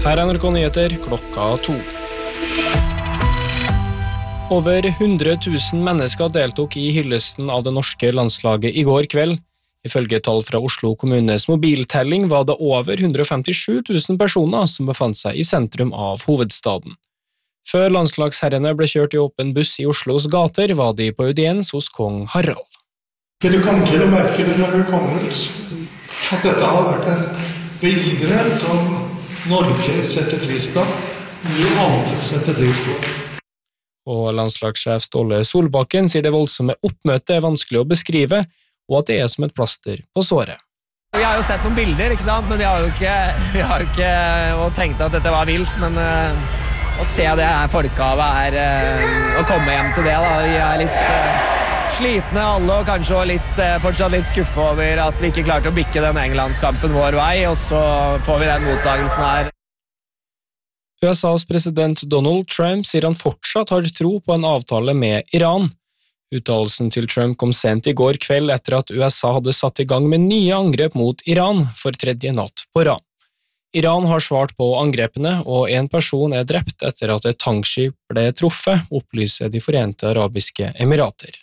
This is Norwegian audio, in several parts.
Her er NRK Nyheter klokka 2. Over 100 000 mennesker deltok i hyllesten av det norske landslaget i går kveld. Ifølge tall fra Oslo kommunes mobiltelling var det over 157 000 personer som befant seg i sentrum av hovedstaden. Før landslagsherrene ble kjørt i åpen buss i Oslos gater, var de på audiens hos kong Harald. Du kommer til å merke det når du kommer ut, at dette har vært en begivenhet som Norge setter pris på, mye annet setter pris på. Og landslagssjef Ståle Solbakken sier det voldsomme oppmøtet er vanskelig å beskrive, og at det er som et plaster på såret. Vi har jo sett noen bilder, ikke sant? Men vi har jo ikke og tenkt at dette var vilt, men å se det her folkehavet å komme hjem til det da. Vi er litt slitne alle, og kanskje fortsatt litt skuffe over at vi ikke klarte å bikke den Englandskampen vår vei, og så får vi den mottagelsen her. USAs president Donald Trump sier han fortsatt har tro på en avtale med Iran. Uttalelsen til Trump kom sent i går kveld etter at USA hadde satt i gang med nye angrep mot Iran for tredje natt på rad. Iran har svart på angrepene, og en person er drept etter at et tankskip ble truffet, opplyser De Forente Arabiske Emirater.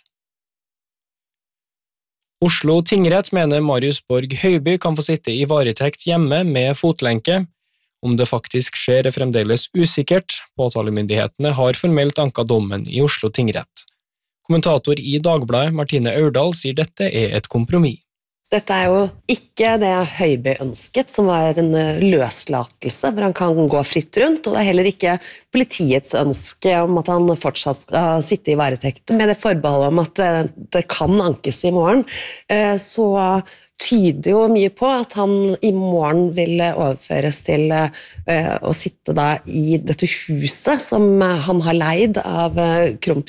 Oslo tingrett mener Marius Borg Høiby kan få sitte i varetekt hjemme med fotlenke. Om det faktisk skjer er fremdeles usikkert. Påtalemyndighetene har formelt anket dommen i Oslo tingrett. Kommentator i Dagbladet, Martine Aurdal, sier dette er et kompromiss. Dette er jo ikke det Høiby ønsket, som var en løslatelse, hvor han kan gå fritt rundt, og det er heller ikke politiets ønske om at han fortsatt skal sitte i varetekt. Med det forbeholdet om at det kan ankes i morgen, så tyder jo mye på at han i morgen vil overføres til å sitte da i dette huset som han har leid av kronprins